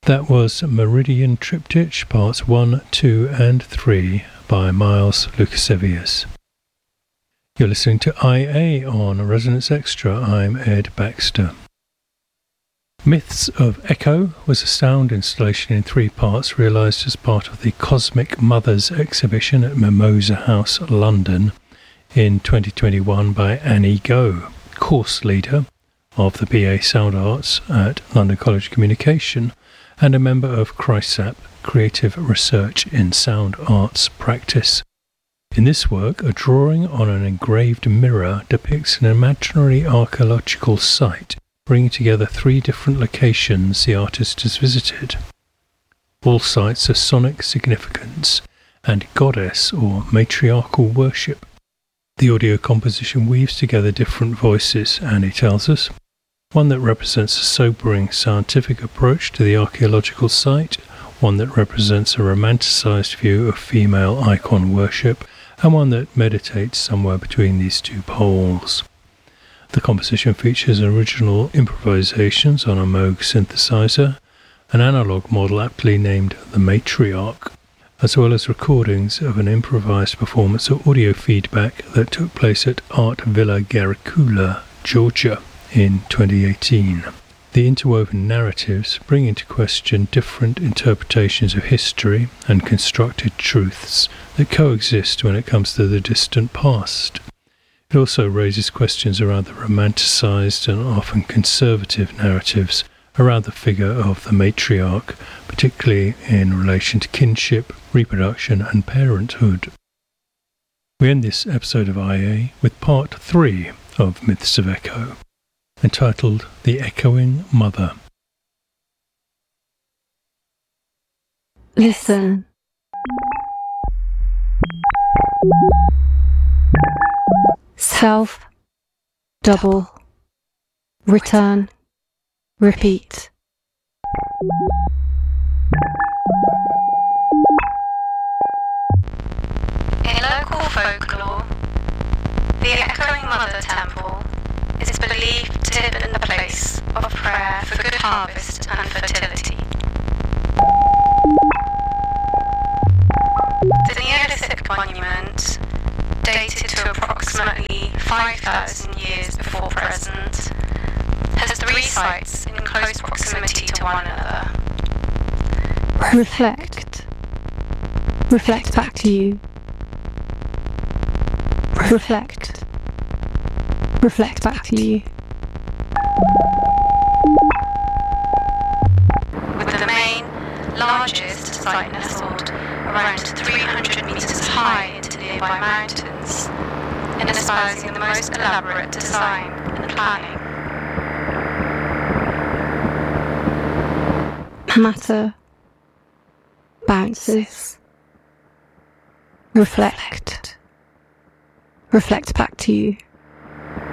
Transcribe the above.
That was Meridian Triptych, Parts 1, 2 and 3 by Miles Lukasiewicz. You're listening to IA on Resonance Extra. I'm Ed Baxter. Myths of Echo was a sound installation in 3 parts realised as part of the Cosmic Mothers exhibition at Mimosa House, London in 2021 by Annie Go, course leader of the BA Sound Arts at London College of Communication and a member of CRISAP, Creative Research in Sound Arts Practice. In this work, a drawing on an engraved mirror depicts an imaginary archaeological site, bringing together 3 different locations the artist has visited. All sites of sonic significance and goddess or matriarchal worship. The audio composition weaves together different voices, Annie tells us. One that represents a sobering scientific approach to the archaeological site, one that represents a romanticised view of female icon worship, and one that meditates somewhere between these 2 poles. The composition features original improvisations on a Moog synthesizer, an analogue model aptly named the Matriarch, as well as recordings of an improvised performance of audio feedback that took place at Art Villa Garicula, Georgia, in 2018. The interwoven narratives bring into question different interpretations of history and constructed truths that coexist when it comes to the distant past. It also raises questions around the romanticised and often conservative narratives around the figure of the matriarch, particularly in relation to kinship, reproduction and parenthood. We end this episode of IA with part 3 of Myths of Echo, entitled The Echoing Mother. Listen. Self, double, return, repeat. In local folklore, the Echoing Mother Temple is believed to have been the place of prayer for good harvest and fertility. The Neolithic monument, dated to approximately 5,000 years before present, has 3 sites in close proximity to one another. Reflect. Reflect back to you. Reflect. Reflect back to you. With the main, largest site nestled around 300 metres high into nearby mountains, and espousing the most elaborate design and planning. Matter bounces. Reflect. Reflect back to you.